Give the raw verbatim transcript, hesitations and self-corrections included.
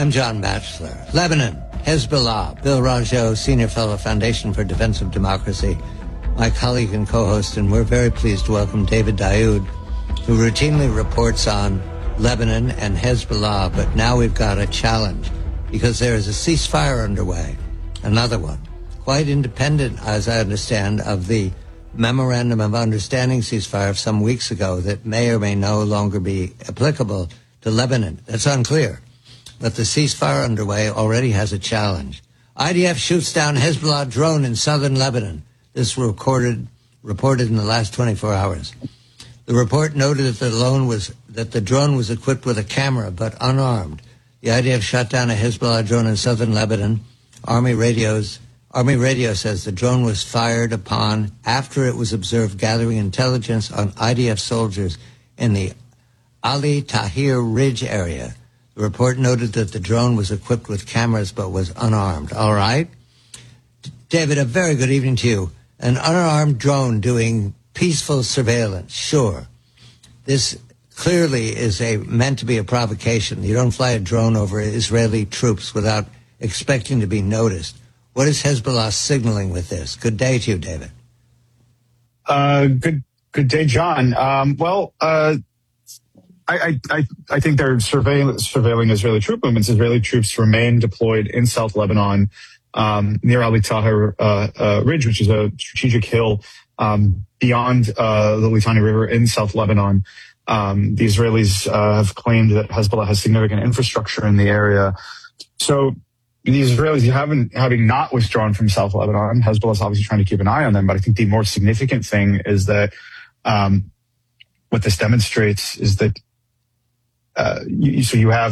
I'm John Batchelor. Lebanon, Hezbollah, Bill Rajo, Senior Fellow, Foundation for Defense of Democracy, my colleague and co-host, and we're very pleased to welcome David Daoud, who routinely reports on Lebanon and Hezbollah, but now we've got a challenge because there is a ceasefire underway, another one, quite independent, as I understand, of the Memorandum of Understanding ceasefire of some weeks ago that may or may no longer be applicable to Lebanon. That's unclear. But the ceasefire underway already has a challenge. I D F shoots down Hezbollah drone in southern Lebanon. This recorded, reported in the last twenty-four hours. The report noted that the, drone was, that the drone was equipped with a camera but unarmed. The I D F shot down a Hezbollah drone in southern Lebanon. Army radios Army radio says the drone was fired upon after it was observed gathering intelligence on I D F soldiers in the Ali Tahir Ridge area. The report noted that the drone was equipped with cameras but was unarmed. All right. David, a very good evening to you. An unarmed drone doing peaceful surveillance. Sure. This clearly is a meant to be a provocation. You don't fly a drone over Israeli troops without expecting to be noticed. What is Hezbollah signaling with this? Good day to you, David. Uh, good, good day, John. Um, well, uh, I, I, I think they're surveilling, surveilling Israeli troop movements. Israeli troops remain deployed in South Lebanon, um, near Ali Tahir uh, uh, Ridge, which is a strategic hill um, beyond uh, the Litani River in South Lebanon. Um, the Israelis uh, have claimed that Hezbollah has significant infrastructure in the area. So the Israelis haven't, having not withdrawn from South Lebanon, Hezbollah is obviously trying to keep an eye on them. But I think the more significant thing is that um, what this demonstrates is that uh, you, so you have